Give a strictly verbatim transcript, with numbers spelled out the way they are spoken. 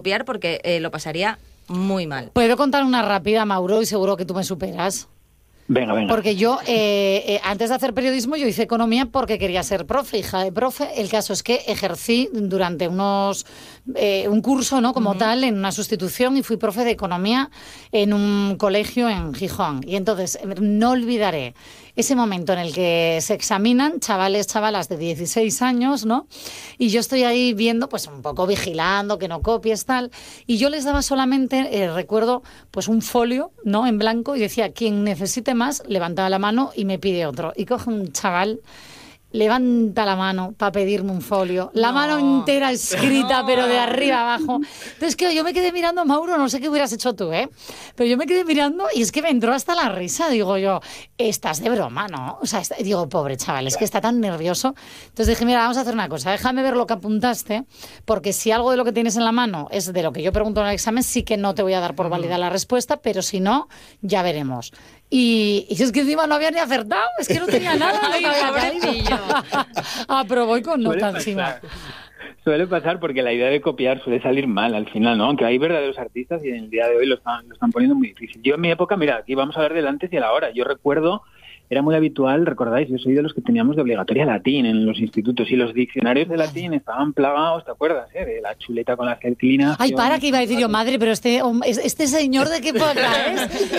copiar porque eh, lo pasaría muy mal. Puedo contar una rápida, Mauro, y seguro que tú me superas. Venga, venga. Porque yo, eh, eh, antes de hacer periodismo, yo hice economía porque quería ser profe, hija de profe. El caso es que ejercí durante unos eh, un curso, ¿no? Como uh-huh. tal, en una sustitución, y fui profe de economía en un colegio en Gijón. Y entonces, no olvidaré ese momento en el que se examinan chavales, chavalas de dieciséis años, ¿no? Y yo estoy ahí viendo, pues un poco vigilando, que no copies, tal. Y yo les daba solamente, eh, recuerdo, pues un folio, ¿no? En blanco, y decía, quien necesite más, levantaba la mano y me pide otro. Y coge un chaval, levanta la mano para pedirme un folio, la no. mano entera escrita, no. pero de arriba abajo. Entonces, que yo me quedé mirando, Mauro, no sé qué hubieras hecho tú, ¿eh? Pero yo me quedé mirando y es que me entró hasta la risa. Digo yo, estás de broma, ¿no? O sea, está, digo, pobre chaval, es que está tan nervioso. Entonces dije, mira, vamos a hacer una cosa, déjame ver lo que apuntaste, porque si algo de lo que tienes en la mano es de lo que yo pregunto en el examen, sí que no te voy a dar por válida la respuesta, pero si no, ya veremos. Y, y es que encima no había ni acertado, es que no tenía nada. Ay, pobrecillo. Aprobó y con nota encima. Suele pasar porque la idea de copiar suele salir mal al final, ¿no? Aunque hay verdaderos artistas y en el día de hoy lo están, lo están poniendo muy difícil. Yo en mi época, mira, aquí vamos a ver del antes y el ahora. Yo recuerdo, era muy habitual, recordáis, yo soy de los que teníamos de obligatoria latín en los institutos y los diccionarios de latín estaban plagados, ¿te acuerdas? Eh? De la chuleta con la cerclina. Ay, para, que iba a decir yo, madre, pero este, este señor de qué época es.